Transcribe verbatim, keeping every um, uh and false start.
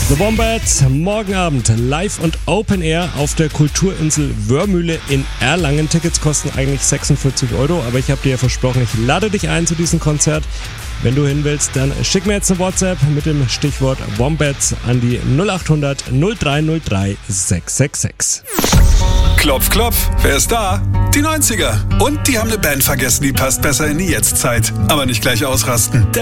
The Wombats, morgen Abend live und Open Air auf der Kulturinsel Wörmühle in Erlangen. Tickets kosten eigentlich sechsundvierzig Euro, aber ich habe dir ja versprochen, ich lade dich ein zu diesem Konzert. Wenn du hin willst, dann schick mir jetzt eine WhatsApp mit dem Stichwort Wombats an die null acht hundert null drei null drei sechs sechs sechs. Klopf, klopf, wer ist da? Die neunziger. Und die haben eine Band vergessen, die passt besser in die Jetztzeit. Aber nicht gleich ausrasten.